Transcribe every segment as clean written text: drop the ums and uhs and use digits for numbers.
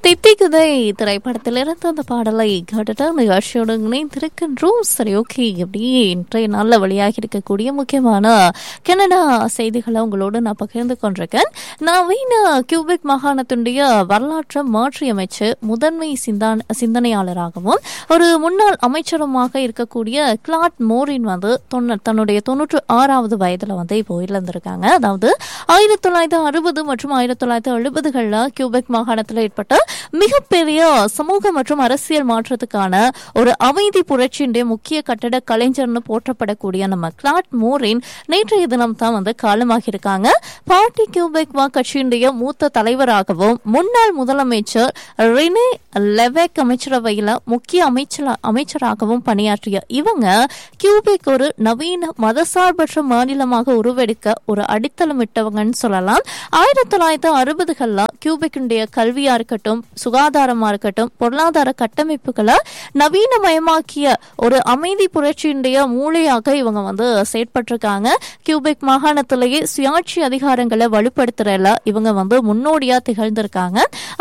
தித்திக்குதை திரைப்படத்திலிருந்து அந்த பாடலை கேட்டுட்டு நிகழ்ச்சியோடு இணைந்திருக்கின்றோம். சரி, ஓகே. அப்படியே இன்றைய நாளில் வெளியாகி இருக்கக்கூடிய முக்கியமான கனடா செய்திகளை உங்களோடு நான் பகிர்ந்து கொண்டிருக்கேன். நவீன கியூபெக் மாகாணத்தினுடைய வரலாற்றை மாற்றியமைச்சு முதன்மை சிந்தனையாளராகவும் ஒரு முன்னாள் அமைச்சருமாக இருக்கக்கூடிய கிளாட் மோரின் வந்து தன்னுடைய 96வது வயதுல வந்து இப்போ இழந்திருக்காங்க. அதாவது 1960 மற்றும் 1970களில் கியூபெக் மாகாணத்தில் ஏற்பட்ட மிகப்பெரிய சமூக மற்றும் அரசியல் மாற்றத்துக்கான ஒரு அமைதி புரட்சியுடைய முக்கிய கட்டட கலைஞர்னு போற்றப்படக்கூடிய நம்ம கிளாட் மோரின் நேற்றைய தினம் தான் வந்து காலமாக இருக்காங்க. பார்ட்டி கியூபெக் கட்சியினுடைய மூத்த தலைவராகவும் முன்னாள் முதலமைச்சர் ரெனே லெவெக் அமைச்சரவையில முக்கிய அமைச்சராகவும் பணியாற்றிய இவங்க கியூபெக் ஒரு நவீன மதசார்பற்ற மாநிலமாக உருவெடுக்க ஒரு அடித்தளமிட்டவங்கன்னு சொல்லலாம். 1960களில் கியூபெக்கினுடைய கல்வியா இருக்கட்டும், சுகாதாரமா இருக்கட்டும், பொருளாதார கட்டமைப்புகளை நவீனமயமாக்கிய ஒரு அமைதி புரட்சியினுடைய மூளையாக இவங்க வந்து செயற்பட்டிருக்காங்க. கியூபெக் மாகாணத்திலேயே சுயாட்சி அதிகாரங்களை வலுப்படுத்துறதுல இவங்க வந்து முன்னோடியா திகழ்ந்திருக்காங்க.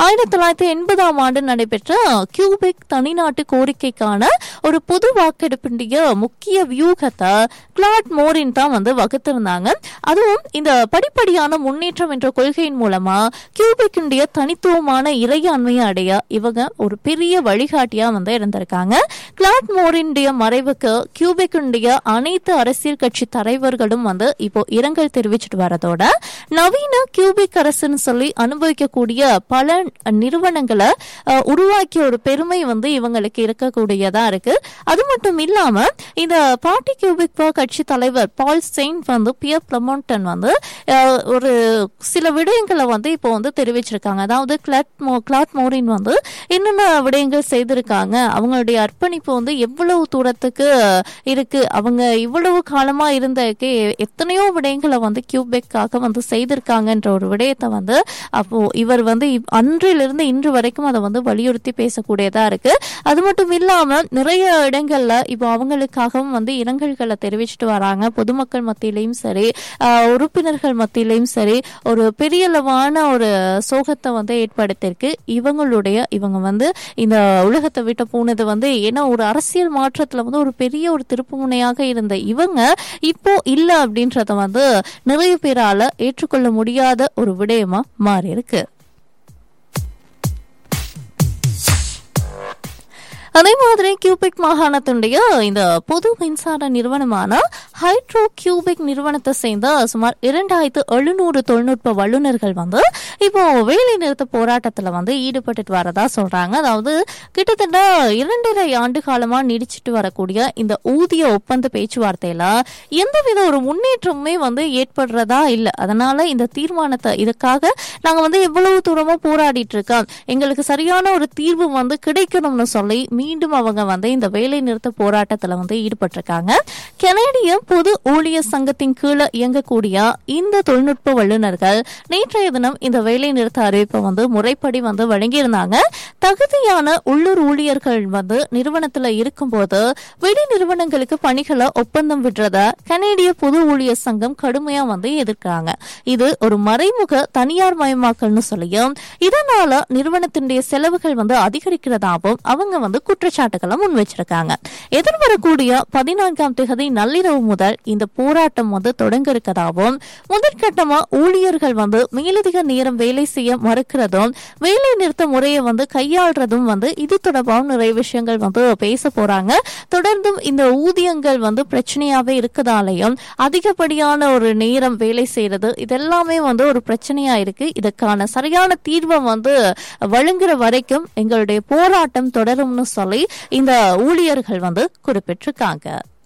1980ஆம் ஆண்டு நடைபெற்ற கியூபெக் தனிநாட்டு கோரிக்கைக்கான ஒரு பொது வாக்கெடுப்பினுடைய முக்கிய வியூகத்தை கிளாட் மோரின் தான் வந்து வகுத்திருந்தாங்க. அதுவும் இந்த படிப்படியான முன்னேற்றம் என்ற கொள்கையின் மூலமா கியூபெக்கினுடைய தனித்துவமான இறையாண்மையை அடைய இவங்க ஒரு பெரிய வழிகாட்டியா வந்து இருந்திருக்காங்க. கிளாட் மோரினுடைய மறைவுக்கு கியூபெக்கினுடைய அனைத்து அரசியல் கட்சி தலைவர்களும் வந்து இப்போ இரங்கல் தெரிவிச்சுட்டு வரதோட நவீன கியூபெக் அரசுன்னு சொல்லி அனுபவிக்கக்கூடிய பல நிறுவனங்களை உருவாக்கிய ஒரு பெருமை வந்து இவங்களுக்கு இருக்கக்கூடியதா இருக்கு. அது மட்டும் இல்லாம இந்த பார்ட்டி கியூபெக் கட்சி தலைவர் பால் செயின்ட் வந்து பியர் பிளமோண்டன் வந்து ஒரு சில விடயங்களை வந்து இப்போ வந்து தெரிவிச்சிருக்காங்க. அதாவது கிளாட் மோரின் வந்து என்னென்ன விடயங்கள் செய்திருக்காங்க, அவங்களுடைய அர்ப்பணிப்பு வந்து எவ்வளவு தூரத்துக்கு இருக்கு, அவங்க இவ்வளவு காலமா இருந்த எத்தனையோ விடயங்களை வந்து கியூபெக்காக வந்து செய்திருக்காங்கன்ற ஒரு விடயத்தை வந்து அப்போ இவர் வந்து அன்றிலிருந்து இன்று வரைக்கும் அதை வந்து வலியுறுத்தி பேசக்கூடியதா இருக்கு. அது மட்டும் இல்லாம நிறைய இடங்கள்ல இப்போ அவங்களுக்காகவும் வந்து இரங்கல்களை தெரிவிச்சுட்டு வராங்க. பொதுமக்கள் மத்தியிலையும் சரி, உறுப்பினர்கள் மத்தியிலையும் சரி, ஒரு பெரிய அளவான ஒரு சோகத்தை வந்து ஏற்படுத்திருக்கு. இவங்க வந்து இந்த உலகத்தை விட்டு போனது வந்து ஏன்னா ஒரு அரசியல் மாற்றத்துல வந்து ஒரு பெரிய ஒரு திருப்பு முனையாக இருந்த இவங்க இப்போ இல்ல அப்படின்றத வந்து நிறைய பேரால ஏற்றுக்கொள்ள முடியாத ஒரு விடயமா மாறி இருக்கு. அதே மாதிரி கியூபெக் மாகாணத்தினுடைய இந்த பொது மின்சார நிறுவனமான ஹைட்ரோ கியூபெக் நிறுவனத்தை சேர்ந்த சுமார் 2700 தொழில்நுட்ப வல்லுநர்கள் வந்து இப்போ வேலை நிறுத்த போராட்டத்துல வந்து ஈடுபட்டு வரதா சொல்றாங்க. அதாவது கிட்டத்தட்ட 2.5 ஆண்டு காலமா நீடிச்சிட்டு வரக்கூடிய இந்த ஊதிய ஒப்பந்த பேச்சுவார்த்தையில எந்தவித ஒரு முன்னேற்றமுமே வந்து ஏற்படுறதா இல்லை. அதனால இந்த தீர்மானத்தை இதுக்காக நாங்க வந்து எவ்வளவு தூரமா போராடிட்டு இருக்கோம், எங்களுக்கு சரியான ஒரு தீர்வு வந்து கிடைக்கணும்னு சொல்லி மீண்டும் அவங்க வந்து இந்த வேலை நிறுத்த போராட்டத்துல வந்து ஈடுபட்டிருக்காங்க. கனேடிய பொது ஊழியர் சங்கத்தின் கீழே இயங்கக்கூடிய இந்த தொழில்நுட்ப வல்லுநர்கள் நேற்றைய தினம் இந்த வேலை நிறுத்த அறிவிப்பை வந்து முறைப்படி வந்து வழங்கியிருந்தாங்க. தகுதியான உள்ளூர் ஊழியர்கள் வந்து நிறுவனத்துல இருக்கும்போது வெளி நிறுவனங்களுக்கு பணிகளை ஒப்பந்தம் விடுறத கனேடிய பொது ஊழியர் சங்கம் கடுமையா வந்து எதிர்க்கிறாங்க. இது ஒரு மறைமுக தனியார் மயமாக்கல்னு சொல்லியும் இதனால நிறுவனத்தினுடைய செலவுகள் வந்து அதிகரிக்கிறதாகவும் அவங்க வந்து குற்றச்சாட்டுகளை முன் வச்சிருக்காங்க. எதிர்வரக்கூடிய 14ஆம் தேதி நள்ளிரவு முதல் இந்த போராட்டம் வந்து தொடங்க இருக்கதாகவும் முதற்கட்டமா ஊழியர்கள் வந்து மேலதிக நேரம் வேலை செய்ய மறுக்கிறதும் வேலை நிறுத்த முறையை வந்து கையாள்றதும் வந்து இது தொடர்பாக நிறைய விஷயங்கள் வந்து பேச போறாங்க. தொடர்ந்தும் இந்த ஊதியங்கள் வந்து பிரச்சனையாவே இருக்கதாலையும் அதிகப்படியான ஒரு நேரம் வேலை செய்யறது இதெல்லாமே வந்து ஒரு பிரச்சனையா இருக்கு. இதுக்கான சரியான தீர்வை வந்து வழங்குற வரைக்கும் எங்களுடைய போராட்டம் தொடரும்னு சொல்லி இந்த ஊழியர்கள் வந்து குறிப்பிட்டிருக்காங்க.